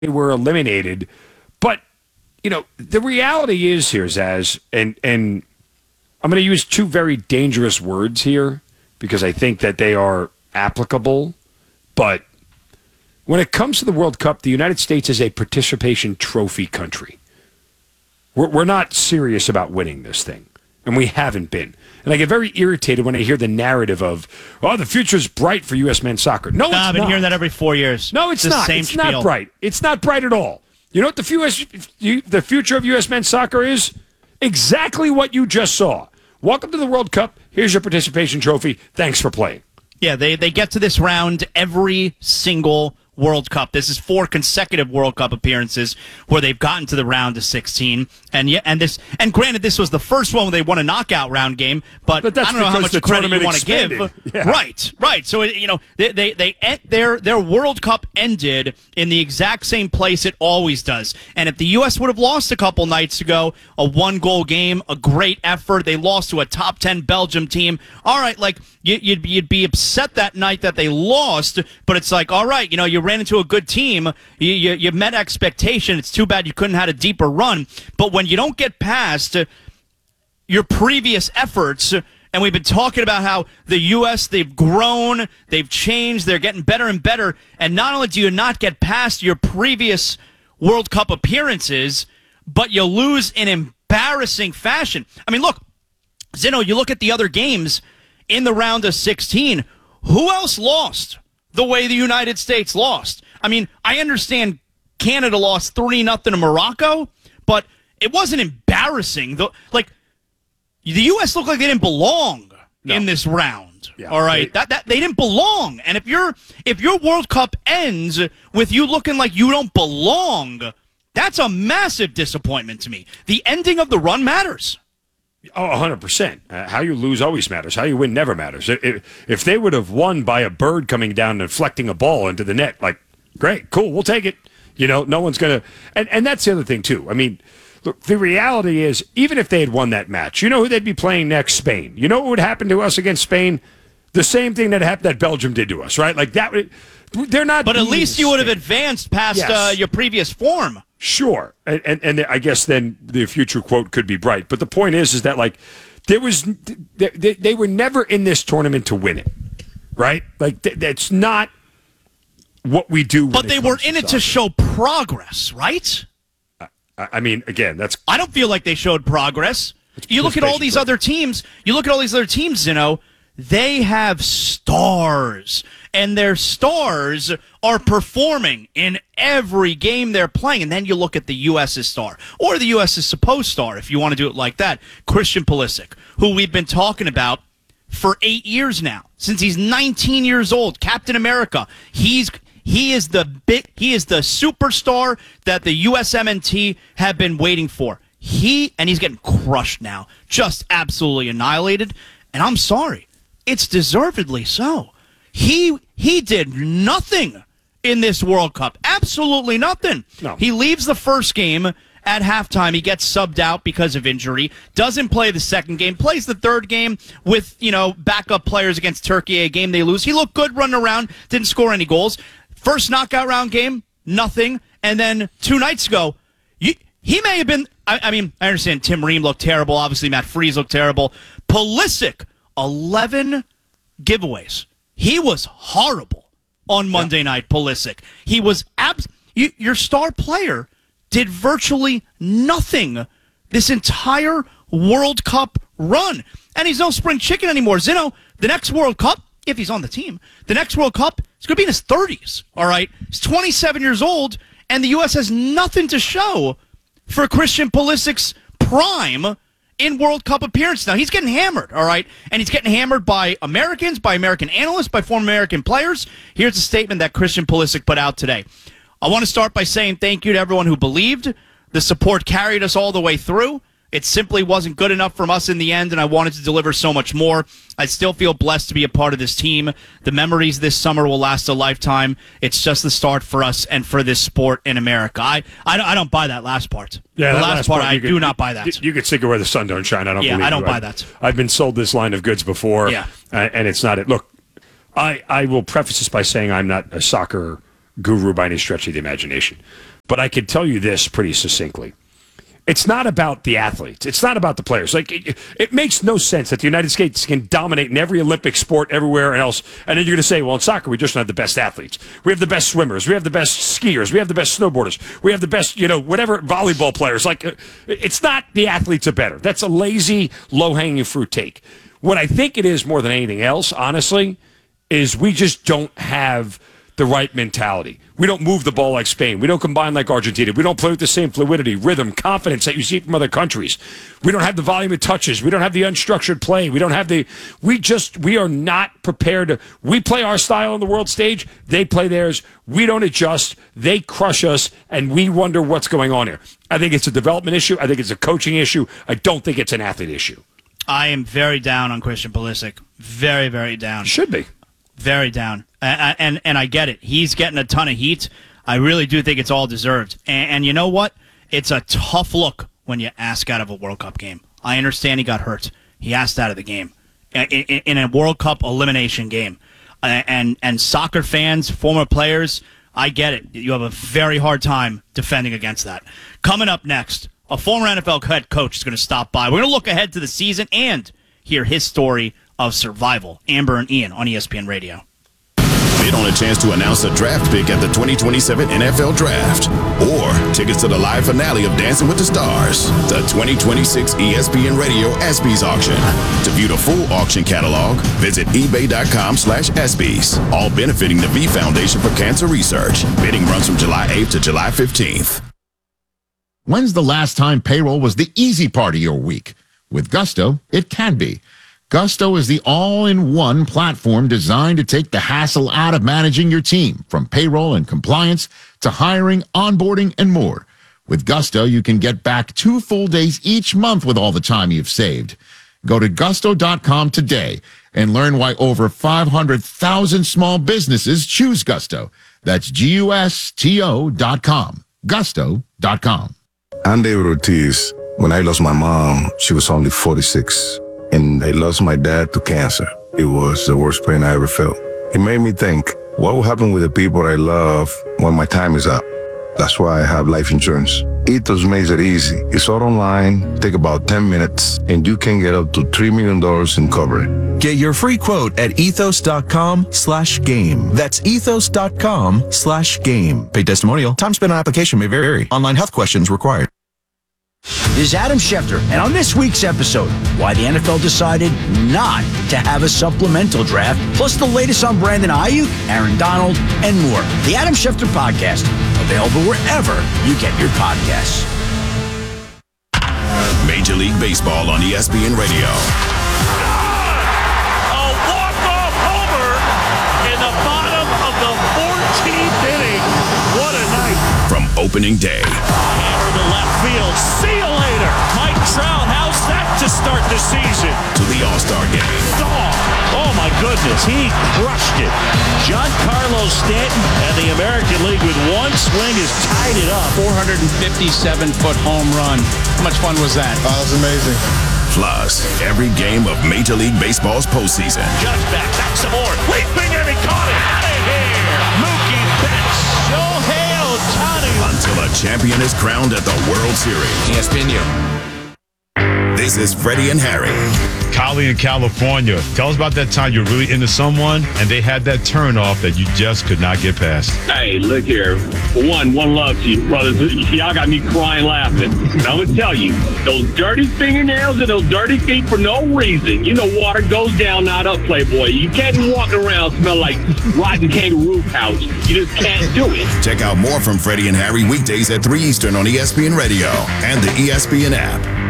were eliminated. But, the reality is here, Zaz, and I'm going to use two very dangerous words here because I think that they are applicable. But when it comes to the World Cup, the United States is a participation trophy country. We're not serious about winning this thing, and we haven't been. And I get very irritated when I hear the narrative of, the future's bright for U.S. men's soccer. No, it's not. I've been hearing that every 4 years. No, it's not. It's not bright. It's not bright at all. You know what the future of U.S. men's soccer is? Exactly what you just saw. Welcome to the World Cup. Here's your participation trophy. Thanks for playing. Yeah, they get to this round every single World Cup. This is 4 consecutive World Cup appearances where they've gotten to the round of 16. And granted, this was the first one where they won a knockout round game, but I don't know how much credit you want to give. Yeah. Right. So their World Cup ended in the exact same place it always does. And if the U.S. would have lost a couple nights ago, a 1-goal game, a great effort, they lost to a top 10 Belgium team. All right, you'd be upset that night that they lost, but it's like, all right, you ran into a good team, you met expectation. It's too bad you couldn't have had a deeper run. But when you don't get past your previous efforts, and we've been talking about how the U.S., they've grown, they've changed, they're getting better and better, and not only do you not get past your previous World Cup appearances, but you lose in embarrassing fashion. I mean, look, Zeno, you look at the other games in the round of 16, who else lost the way the United States lost? I mean, I understand Canada lost 3-0 to Morocco, but it wasn't embarrassing. The U.S. looked like they didn't belong in this round. Yeah, all right, they didn't belong. And if your World Cup ends with you looking like you don't belong, that's a massive disappointment to me. The ending of the run matters. Oh, 100%. How you lose always matters. How you win never matters. If they would have won by a bird coming down and deflecting a ball into the net, great, cool, we'll take it. No one's going to. And that's the other thing, too. I mean, look, the reality is, even if they had won that match, you know who they'd be playing next? Spain. You know what would happen to us against Spain? The same thing that Belgium did to us, right? They're not. But at least you would have advanced past your previous form. Sure, and I guess then the future quote could be bright. But the point is that they were never in this tournament to win it, right? That's not what we do. But they were in it to show progress, right? I mean, again, that's. I don't feel like they showed progress. You look at all these other teams. Zeno. They have stars, and their stars are performing in every game they're playing. And then you look at the U.S.'s star, or the U.S.'s supposed star, if you want to do it like that, Christian Pulisic, who we've been talking about for 8 years now, since he's 19 years old, Captain America. He is the superstar that the USMNT have been waiting for. He's getting crushed now, just absolutely annihilated. And I'm sorry. It's deservedly so. He did nothing in this World Cup. Absolutely nothing. No. He leaves the first game at halftime. He gets subbed out because of injury. Doesn't play the second game. Plays the third game with, backup players against Turkey, a game they lose. He looked good running around. Didn't score any goals. First knockout round game, nothing. And then 2 nights ago, he may have been, I understand Tim Ream looked terrible. Obviously, Matt Freese looked terrible. Pulisic, 11 giveaways. He was horrible on Monday night, Pulisic. He was your star player did virtually nothing this entire World Cup run. And he's no spring chicken anymore. Zeno, the next World Cup, if he's on the team, the next World Cup is going to be in his 30s, all right? He's 27 years old, and the U.S. has nothing to show for Christian Pulisic's prime in World Cup appearance. Now, he's getting hammered, all right? And he's getting hammered by Americans, by American analysts, by former American players. Here's a statement that Christian Pulisic put out today. I want to start by saying thank you to everyone who believed. The support carried us all the way through. It simply wasn't good enough from us in the end, and I wanted to deliver so much more. I still feel blessed to be a part of this team. The memories this summer will last a lifetime. It's just the start for us and for this sport in America. I don't buy that last part. Yeah, the last part, I do not buy that. You could think of where the sun don't shine. I don't believe you. I don't buy that. I've been sold this line of goods before, and it's not it. Look, I will preface this by saying I'm not a soccer guru by any stretch of the imagination. but I can tell you this pretty succinctly. It's not about the athletes. It's not about the players. Like it makes no sense that the United States can dominate in every Olympic sport everywhere else, and then you're going to say, well, in soccer, we just don't have the best athletes. We have the best swimmers. We have the best skiers. We have the best snowboarders. We have the best, whatever, volleyball players. Like, it's not the athletes are better. That's a lazy, low-hanging fruit take. What I think it is more than anything else, honestly, is we just don't have the right mentality. We don't move the ball like Spain. We don't combine like Argentina. We don't play with the same fluidity, rhythm, confidence that you see from other countries. We don't have the volume of touches. We don't have the unstructured play. We are not prepared we play our style on the world stage. They play theirs. We don't adjust. They crush us, and we wonder what's going on here. I think it's a development issue. I think it's a coaching issue. I don't think it's an athlete issue. I am very down on Christian Pulisic. Very, very down. Should be. Very down. And I get it. He's getting a ton of heat. I really do think it's all deserved. And you know what? It's a tough look when you ask out of a World Cup game. I understand he got hurt. He asked out of the game in a World Cup elimination game. And soccer fans, former players, I get it. You have a very hard time defending against that. Coming up next, a former NFL head coach is going to stop by. We're going to look ahead to the season and hear his story of survival. Amber and Ian on ESPN Radio. Bid on a chance to announce a draft pick at the 2027 NFL Draft, or tickets to the live finale of Dancing with the Stars, the 2026 ESPN Radio ESPYs auction. To view the full auction catalog, visit ebay.com/ESPYs, all benefiting the V Foundation for Cancer Research. Bidding runs from July 8th to July 15th. When's the last time payroll was the easy part of your week? With Gusto, it can be. Gusto is the all-in-one platform designed to take the hassle out of managing your team, from payroll and compliance to hiring, onboarding, and more. With Gusto, you can get back 2 full days each month with all the time you've saved. Go to gusto.com today and learn why over 500,000 small businesses choose Gusto. That's GUSTO.com. Gusto.com. I'm David Ortiz. When I lost my mom, she was only 46. And I lost my dad to cancer. It was the worst pain I ever felt. It made me think, what will happen with the people I love when my time is up? That's why I have life insurance. Ethos makes it easy. It's all online, take about 10 minutes, and you can get up to $3 million in coverage. Get your free quote at ethos.com/game. That's ethos.com/game. Paid testimonial. Time spent on application may vary. Online health questions required. This is Adam Schefter, and on this week's episode, why the NFL decided not to have a supplemental draft, plus the latest on Brandon Ayuk, Aaron Donald, and more. The Adam Schefter Podcast, available wherever you get your podcasts. Major League Baseball on ESPN Radio. A walk-off homer in the bottom of the 14th inning. What a night. From opening day. Hammer to left field. See you later. Mike Trout, how's that to start the season? To the All-Star Game. Oh my goodness, he crushed it. Giancarlo Stanton and the American League with one swing has tied it up. 457-foot home run. How much fun was that? Oh, that's amazing. Plus, every game of Major League Baseball's postseason. Judge back some more. Leaping and he caught it. Out of here. Mookie Betts. Shohei Ohtani. Until a champion is crowned at the World Series. ESPN. This is Freddie and Harry. Kylie in California. Tell us about that time you're really into someone and they had that turn off that you just could not get past. Hey, look here. For one love to you, brothers. Y'all got me crying laughing. And I'm going to tell you, those dirty fingernails and those dirty feet for no reason. You know water goes down, not up, Playboy. You can't walk around smell like rotten kangaroo pouch. You just can't do it. Check out more from Freddie and Harry weekdays at 3 Eastern on ESPN Radio and the ESPN app.